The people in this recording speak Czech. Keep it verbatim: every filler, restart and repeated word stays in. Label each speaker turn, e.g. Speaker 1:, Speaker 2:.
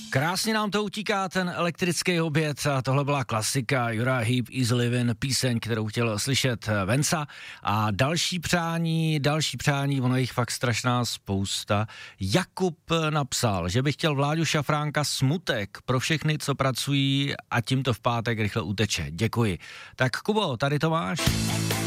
Speaker 1: Krásně nám to utíká, ten elektrický oběd, a tohle byla klasika Uriah Heep, Easy Livin', píseň, kterou chtěl slyšet Venca. A další přání, další přání, ono jich fakt strašná spousta. Jakub napsal, že by chtěl Vláďu Šafránka smutek pro všechny, co pracují, a tím to v pátek rychle uteče. Děkuji. Tak Kubo, tady to máš.